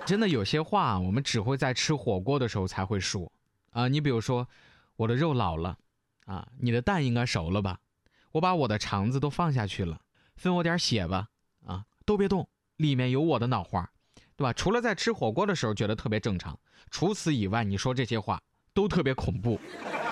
真的有些话我们只会在吃火锅的时候才会说啊。你比如说，我的肉老了啊，你的蛋应该熟了吧？我把我的肠子都放下去了，分我点血吧啊！都别动，里面有我的脑花，对吧？除了在吃火锅的时候觉得特别正常，除此以外，你说这些话都特别恐怖。